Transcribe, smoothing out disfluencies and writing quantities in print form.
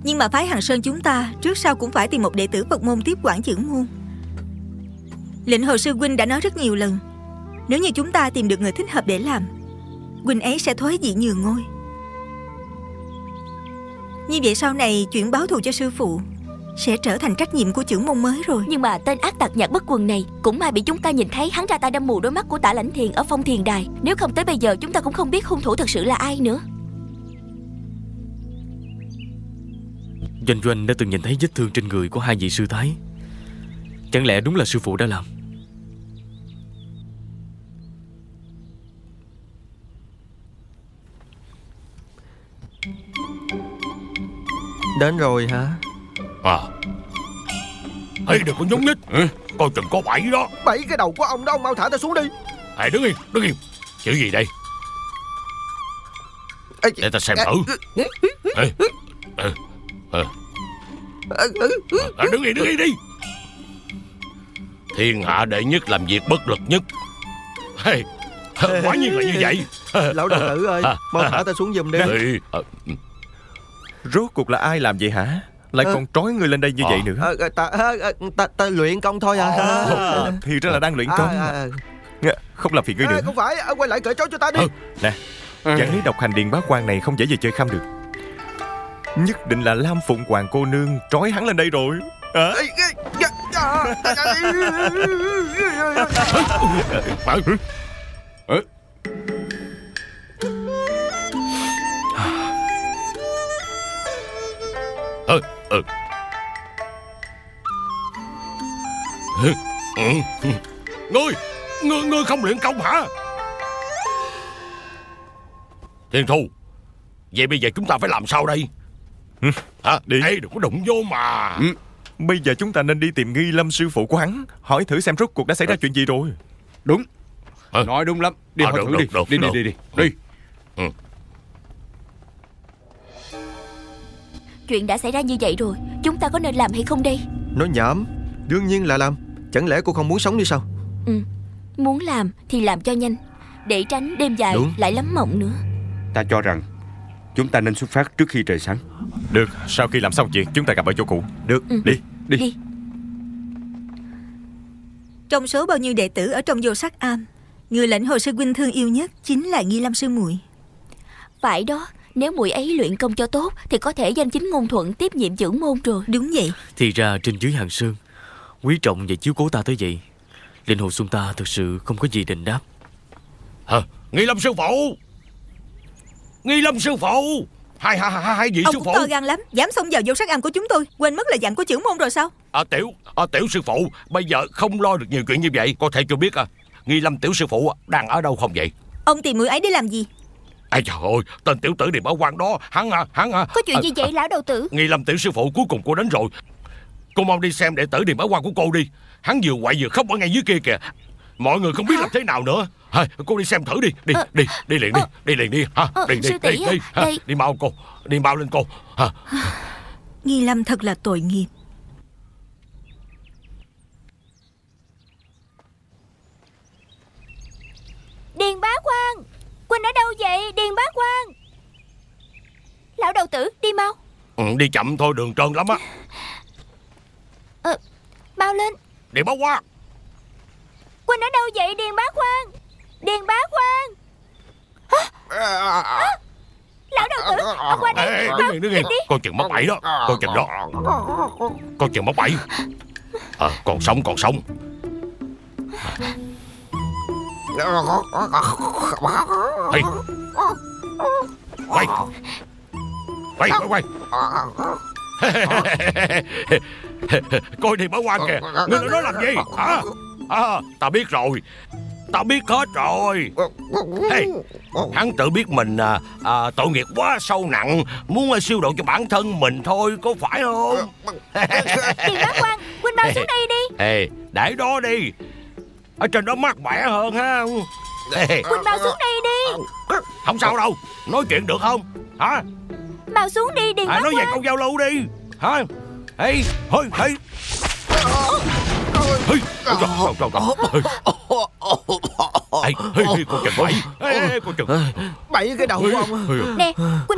Nhưng mà phái Hằng Sơn chúng ta trước sau cũng phải tìm một đệ tử Phật môn tiếp quản chưởng môn. Lệnh Hồ sư huynh đã nói rất nhiều lần, nếu như chúng ta tìm được người thích hợp để làm, huynh ấy sẽ thoái vị nhường ngôi. Như vậy sau này chuyện báo thù cho sư phụ sẽ trở thành trách nhiệm của chưởng môn mới rồi. Nhưng mà tên ác tặc Nhạc Bất Quần này cũng may bị chúng ta nhìn thấy hắn ra tay đâm mù đôi mắt của Tạ Lãnh Thiền ở Phong Thiền Đài. Nếu không tới bây giờ chúng ta cũng không biết hung thủ thật sự là ai nữa. Doanh Doanh đã từng nhìn thấy vết thương trên người của hai vị sư thái. Chẳng lẽ đúng là sư phụ đã làm? Đến rồi hả? Ê, đừng có nhúng nhích, coi chừng có bẫy đó. Bẫy cái đầu của ông đó, ông mau thả ta xuống đi. Ê, đứng yên. Chữ gì đây? Để ta xem thử. Đứng yên đi. Thiên hạ đệ nhất làm việc bất lực nhất. Hey, quả nhiên là như vậy. Lão đầu tử ơi, mau thả ta xuống giùm đi. Rốt cuộc là ai làm vậy hả? Lại còn trói người lên đây như vậy nữa. Ta luyện công thôi à. Thì ra là đang luyện công. Không làm phiền ngươi nữa. Không phải, quay lại cởi trói cho ta đi. Nè, chẳng lý độc hành điền bá quan này không dễ về chơi khăm được. Nhất định là Lam Phụng Hoàng cô nương trói hắn lên đây rồi. Ngươi không luyện công hả? Thiên Thu, vậy bây giờ chúng ta phải làm sao đây? Hả? Đi. Ê, đừng có đụng vô mà. Bây giờ chúng ta nên đi tìm Nghi Lâm sư phụ của hắn, hỏi thử xem rốt cuộc đã xảy ra chuyện gì rồi. Đúng. Nói đúng lắm. Đi hỏi thử đi. Đi. Chuyện đã xảy ra như vậy rồi, chúng ta có nên làm hay không đây? Nói nhảm, đương nhiên là làm. Chẳng lẽ cô không muốn sống đi sao? Muốn làm thì làm cho nhanh, để tránh đêm dài lại lắm mộng nữa. Ta cho rằng chúng ta nên xuất phát trước khi trời sáng. Được, sau khi làm xong chuyện chúng ta gặp ở chỗ cũ. Được, đi. Trong số bao nhiêu đệ tử ở trong Vô Sắc Am, người lệnh Hồ sư huynh thương yêu nhất chính là Nghi Lâm sư muội. Phải đó, nếu muội ấy luyện công cho tốt thì có thể danh chính ngôn thuận tiếp nhiệm chưởng môn rồi. Đúng vậy. Thì ra trên dưới Hằng Sơn quý trọng và chiếu cố ta tới vậy. Linh hồn xuân ta thực sự không có gì đền đáp. Nghi Lâm sư phụ. Hai vị ông sư cũng phụ to gan lắm, dám xông vào Vô Sắc Am của chúng tôi, quên mất là dặn của chưởng môn rồi sao? Tiểu sư phụ, bây giờ không lo được nhiều chuyện như vậy. Có thể cho biết Nghi Lâm tiểu sư phụ đang ở đâu không vậy? Ông tìm muội ấy để làm gì? Ây trời ơi, tên tiểu tử Điềm Bảo Quan đó, hắn Có chuyện gì vậy lão đầu tử? Nghi Lâm tiểu sư phụ cuối cùng cô đến rồi. Cô mau đi xem đệ tử Điềm Bảo Quan của cô đi. Hắn vừa quậy vừa khóc ở ngay dưới kia kìa. Mọi người không biết làm thế nào nữa. Cô đi xem thử đi. Đi liền đi. Đi mau cô. Đi mau lên cô. Nghi Lâm thật là tội nghiệp. Điền Bá Quan, Huynh ở đâu vậy? Điền Bá Quan. Lão đầu tử, đi mau. Đi chậm thôi, đường trơn lắm á. Mau lên. Điền Bá Quan. Huynh ở đâu vậy? Điền Bá Quan. Điền Bá Quan. Lão đầu tử, ông qua đây. Đứng yên. Con chừng mắc bẫy đó. Con chừng đó. Con chừng mắc bẫy. Còn sống. Quay. Coi Điền Bá Quan kìa. Ngươi nói làm gì hả? Ta biết rồi. Ta biết hết rồi. Hắn tự biết mình tội nghiệp quá sâu nặng, muốn siêu độ cho bản thân mình thôi, có phải không? Điền Bá Quan, Huynh mau xuống đây đi. Để đó đi. Ở trên đó mát mẻ hơn ha. Huynh mau xuống đây đi. Không sao đâu. Nói chuyện được không? Hả? Mau xuống đi Điền Bá Quan. Nói về câu giao lưu đi. Hả? Con chừng bẫy. Bẫy cái đầu của ông. Nè,